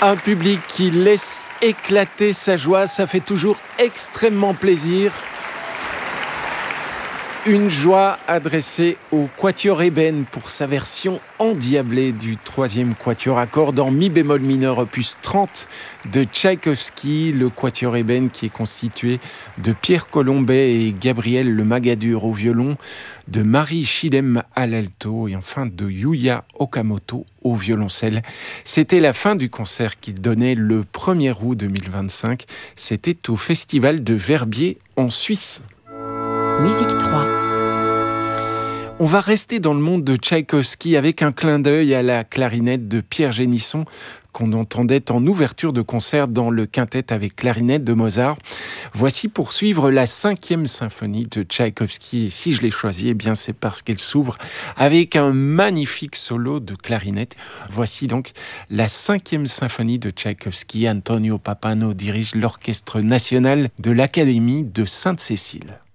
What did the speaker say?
Un public qui laisse éclater sa joie, ça fait toujours extrêmement plaisir. Une joie adressée au Quatuor Ébène pour sa version endiablée du 3e Quatuor à cordes en mi bémol mineur opus 30 de Tchaïkovski, le Quatuor Ébène qui est constitué de Pierre Colombet et Gabriel Le Magadur au violon, de Marie Chidem à l'alto et enfin de Yuya Okamoto au violoncelle. C'était la fin du concert qu'il donnait le 1er août 2025. C'était au Festival de Verbier en Suisse. Musique 3. On va rester dans le monde de Tchaïkovski avec un clin d'œil à la clarinette de Pierre Génisson qu'on entendait en ouverture de concert dans le quintet avec clarinette de Mozart. Voici pour suivre la 5e symphonie de Tchaïkovski. Et si je l'ai choisie, eh bien c'est parce qu'elle s'ouvre avec un magnifique solo de clarinette. Voici donc la 5e symphonie de Tchaïkovski. Antonio Pappano dirige l'orchestre national de l'Académie de Sainte-Cécile.